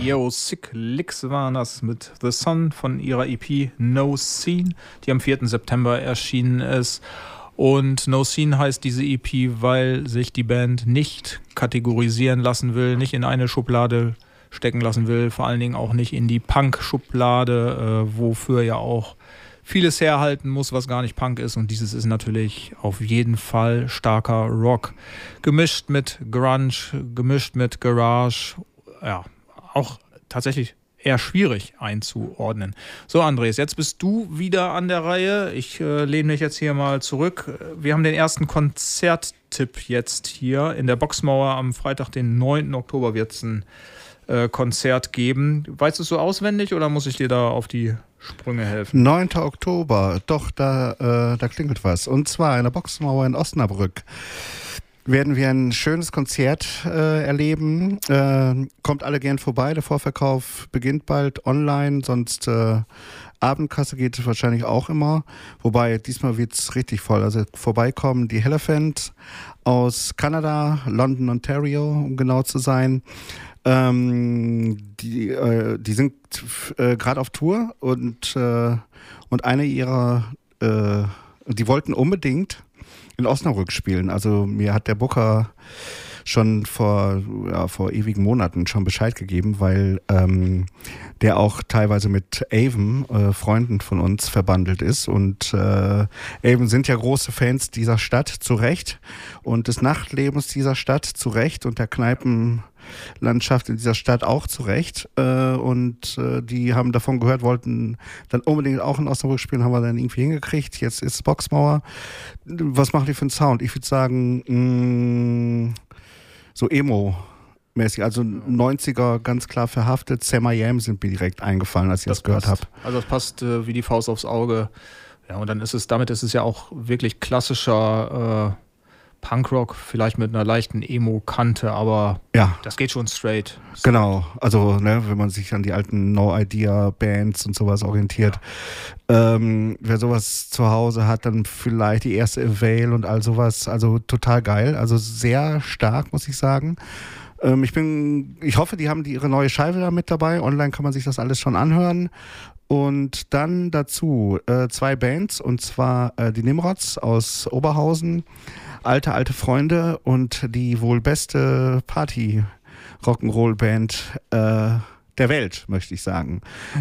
Yo, Sick Licks waren das mit The Sun von ihrer EP No Scene, die am 4. September erschienen ist. Und No Scene heißt diese EP, weil sich die Band nicht kategorisieren lassen will, nicht in eine Schublade stecken lassen will, vor allen Dingen auch nicht in die Punk-Schublade, wofür ja auch vieles herhalten muss, was gar nicht Punk ist. Und dieses ist natürlich auf jeden Fall starker Rock. Gemischt mit Grunge, gemischt mit Garage. Ja, auch tatsächlich eher schwierig einzuordnen. So, Andres, jetzt bist du wieder an der Reihe. Ich lehne mich jetzt hier mal zurück. Wir haben den ersten Konzerttipp jetzt hier. In der Boxmauer am Freitag, den 9. Oktober, wird es ein Konzert geben. Weißt du es so auswendig oder muss ich dir da auf die Sprünge helfen? 9. Oktober, doch, da klingelt was. Und zwar in der Boxmauer in Osnabrück werden wir ein schönes Konzert erleben. Kommt alle gern vorbei. Der Vorverkauf beginnt bald online, sonst Abendkasse geht es wahrscheinlich auch immer. Wobei, diesmal wird es richtig voll. Also vorbeikommen die Elephant aus Kanada, London, Ontario, um genau zu sein. Die sind gerade auf Tour und eine ihrer, die wollten unbedingt in Osnabrück spielen. Also mir hat der Booker schon vor ewigen Monaten schon Bescheid gegeben, weil der auch teilweise mit Avon, Freunden von uns, verbandelt ist. Und Avon sind ja große Fans dieser Stadt, zu Recht. Und des Nachtlebens dieser Stadt, zu Recht. Und der Kneipenlandschaft in dieser Stadt auch zu Recht. Die haben davon gehört, wollten dann unbedingt auch in Osnabrück spielen, haben wir dann irgendwie hingekriegt. Jetzt ist Boxmauer. Was machen die für einen Sound? Ich würde sagen, so Emo-mäßig, also 90er ganz klar verhaftet. Sam I Am sind mir direkt eingefallen, als ich das gehört habe. Also das passt wie die Faust aufs Auge. Ja, und dann ist es ja auch wirklich klassischer Punkrock, vielleicht mit einer leichten Emo-Kante, aber ja, das geht schon straight. Genau, also wenn man sich an die alten No-Idea-Bands und sowas orientiert. Ja. Wer sowas zu Hause hat, dann vielleicht die erste Avail und all sowas, also total geil, also sehr stark, muss ich sagen. Ich hoffe, die haben ihre neue Scheibe da mit dabei, online kann man sich das alles schon anhören. Und dann dazu 2 Bands, und zwar die Nimrods aus Oberhausen, alte Freunde und die wohl beste Party-Rock'n'Roll-Band der Welt, möchte ich sagen.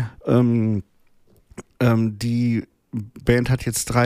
Die Band hat jetzt 2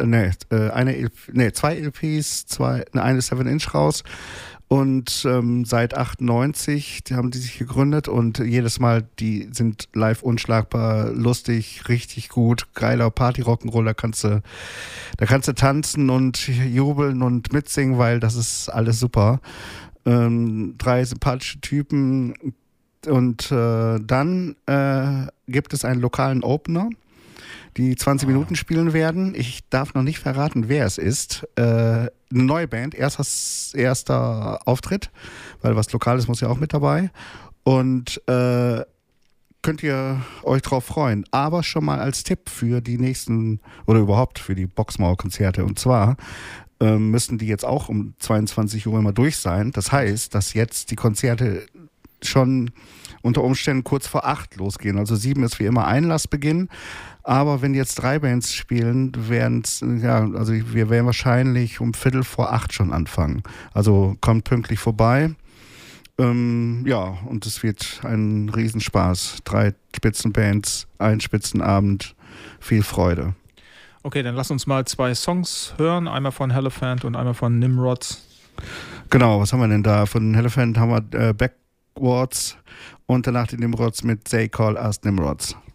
LPs, eine 7-Inch raus. Und seit 98 haben die sich gegründet und jedes Mal, die sind live unschlagbar, lustig, richtig gut, geiler Party-Rock'n'Roll, da kannst du tanzen und jubeln und mitsingen, weil das ist alles super. 3 sympathische Typen und dann gibt es einen lokalen Opener, die 20 Minuten spielen werden. Ich darf noch nicht verraten, wer es ist. Eine neue Band, erster Auftritt, weil was Lokales muss ja auch mit dabei. Und könnt ihr euch drauf freuen. Aber schon mal als Tipp für die nächsten oder überhaupt für die Boxmauer-Konzerte. Und zwar müssen die jetzt auch um 22 Uhr immer durch sein. Das heißt, dass jetzt die Konzerte schon unter Umständen kurz vor 8 losgehen. Also 7 ist wie immer Einlassbeginn. Aber wenn jetzt 3 Bands spielen, wir werden wahrscheinlich um 7:45 schon anfangen. Also kommt pünktlich vorbei. Und es wird ein Riesenspaß. 3 Spitzenbands, ein Spitzenabend, viel Freude. Okay, dann lass uns mal 2 Songs hören. Einmal von Elephant und einmal von Nimrods. Genau, was haben wir denn da? Von Elephant haben wir Backwards und danach die Nimrods mit They Call Us Nimrods.